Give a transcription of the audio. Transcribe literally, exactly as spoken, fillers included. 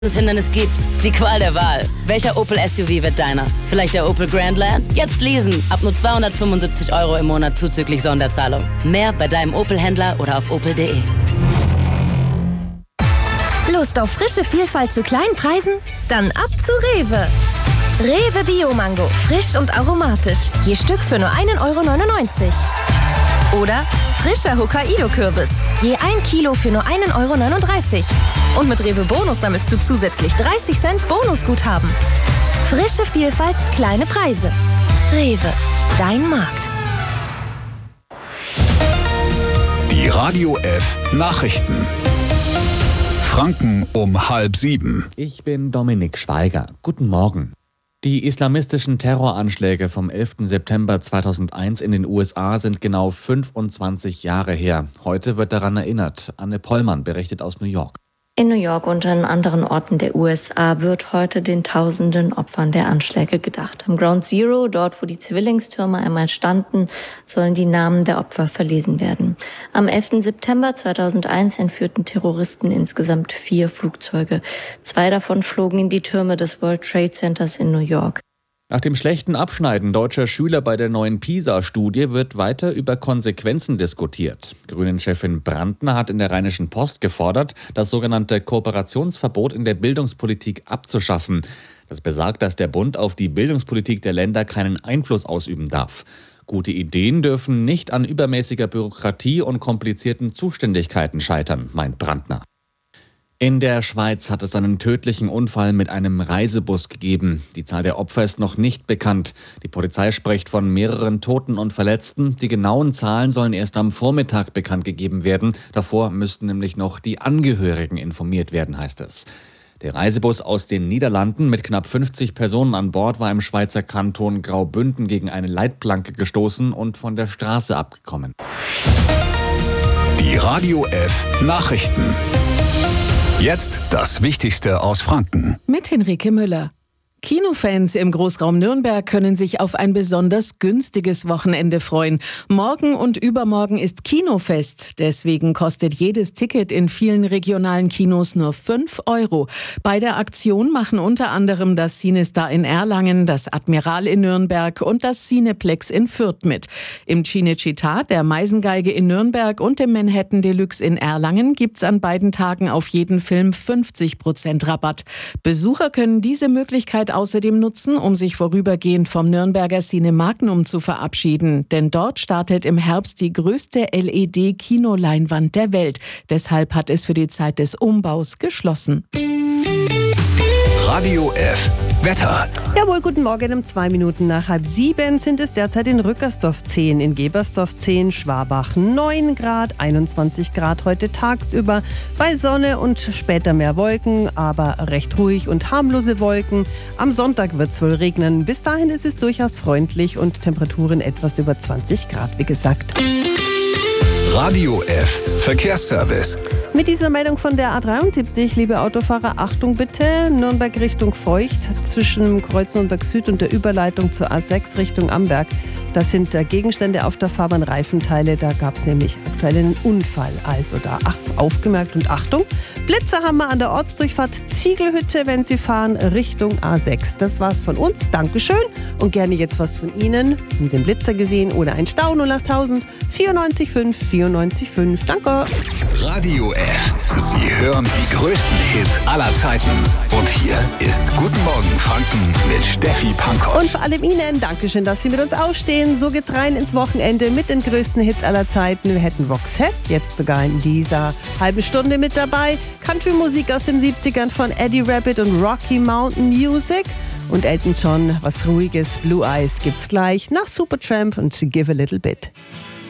Das Hindernis gibt's. Die Qual der Wahl. Welcher Opel S U V wird deiner? Vielleicht der Opel Grandland? Jetzt leasen. Ab nur zweihundertfünfundsiebzig Euro im Monat zuzüglich Sonderzahlung. Mehr bei deinem Opel-Händler oder auf opel punkt de. Lust auf frische Vielfalt zu kleinen Preisen? Dann ab zu Rewe. Rewe Bio-Mango. Frisch und aromatisch. Je Stück für nur ein Euro neunundneunzig. Oder frischer Hokkaido-Kürbis. Je ein Kilo für nur ein Euro neununddreißig. Und mit Rewe Bonus sammelst du zusätzlich dreißig Cent Bonusguthaben. Frische Vielfalt, kleine Preise. Rewe, dein Markt. Die Radio F Nachrichten. Franken um halb sieben. Ich bin Dominik Schweiger. Guten Morgen. Die islamistischen Terroranschläge vom elften September zweitausendeins in den U S A sind genau fünfundzwanzig Jahre her. Heute wird daran erinnert. Anne Pollmann berichtet aus New York. In New York und an anderen Orten der U S A wird heute den tausenden Opfern der Anschläge gedacht. Am Ground Zero, dort wo die Zwillingstürme einmal standen, sollen die Namen der Opfer verlesen werden. Am elften September zweitausendeins entführten Terroristen insgesamt vier Flugzeuge. Zwei davon flogen in die Türme des World Trade Centers in New York. Nach dem schlechten Abschneiden deutscher Schüler bei der neuen PISA-Studie wird weiter über Konsequenzen diskutiert. Grünen-Chefin Brandner hat in der Rheinischen Post gefordert, das sogenannte Kooperationsverbot in der Bildungspolitik abzuschaffen. Das besagt, dass der Bund auf die Bildungspolitik der Länder keinen Einfluss ausüben darf. Gute Ideen dürfen nicht an übermäßiger Bürokratie und komplizierten Zuständigkeiten scheitern, meint Brandner. In der Schweiz hat es einen tödlichen Unfall mit einem Reisebus gegeben. Die Zahl der Opfer ist noch nicht bekannt. Die Polizei spricht von mehreren Toten und Verletzten. Die genauen Zahlen sollen erst am Vormittag bekannt gegeben werden. Davor müssten nämlich noch die Angehörigen informiert werden, heißt es. Der Reisebus aus den Niederlanden mit knapp fünfzig Personen an Bord war im Schweizer Kanton Graubünden gegen eine Leitplanke gestoßen und von der Straße abgekommen. Die Radio F Nachrichten. Jetzt das Wichtigste aus Franken. Mit Henrike Müller. Kinofans im Großraum Nürnberg können sich auf ein besonders günstiges Wochenende freuen. Morgen und übermorgen ist Kinofest. Deswegen kostet jedes Ticket in vielen regionalen Kinos nur fünf Euro. Bei der Aktion machen unter anderem das Cinestar in Erlangen, das Admiral in Nürnberg und das Cineplex in Fürth mit. Im Cinecittà, der Meisengeige in Nürnberg und im Manhattan Deluxe in Erlangen gibt's an beiden Tagen auf jeden Film fünfzig Prozent Rabatt. Besucher können diese Möglichkeit außerdem nutzen, um sich vorübergehend vom Nürnberger Cine Magnum zu verabschieden. Denn dort startet im Herbst die größte L E D-Kinoleinwand der Welt. Deshalb hat es für die Zeit des Umbaus geschlossen. Radio F Wetter. Jawohl, guten Morgen. Um zwei Minuten nach halb sieben sind es derzeit in Rückersdorf zehn, in Gebersdorf zehn, Schwabach neun Grad, einundzwanzig Grad heute tagsüber. Bei Sonne und später mehr Wolken, aber recht ruhig und harmlose Wolken. Am Sonntag wird es wohl regnen. Bis dahin ist es durchaus freundlich und Temperaturen etwas über zwanzig Grad, wie gesagt. Radio F Verkehrsservice. Mit dieser Meldung von der A dreiundsiebzig, liebe Autofahrer, Achtung bitte, Nürnberg Richtung Feucht, zwischen Kreuz Nürnberg Süd und der Überleitung zur A sechs Richtung Amberg. Das sind Gegenstände auf der Fahrbahn, Reifenteile, da gab es nämlich aktuell einen Unfall. Also da aufgemerkt und Achtung, Blitzer haben wir an der Ortsdurchfahrt Ziegelhütte, wenn Sie fahren Richtung A sechs. Das war's von uns, Dankeschön und gerne jetzt was von Ihnen. Haben Sie einen Blitzer gesehen oder einen Stau? null acht tausend vierundneunzig fünf vierundneunzig fünf. Danke. Radio F. Sie hören die größten Hits aller Zeiten. Und hier ist Guten Morgen Franken mit Steffi Pankow. Und vor allem Ihnen Dankeschön, dass Sie mit uns aufstehen. So geht's rein ins Wochenende mit den größten Hits aller Zeiten. Wir hätten Vox-Heft jetzt sogar in dieser halben Stunde mit dabei. Country-Musik aus den siebzigern von Eddie Rabbitt und Rocky Mountain Music. Und Elton John, was Ruhiges, Blue Eyes gibt's gleich nach Supertramp und Give a Little Bit.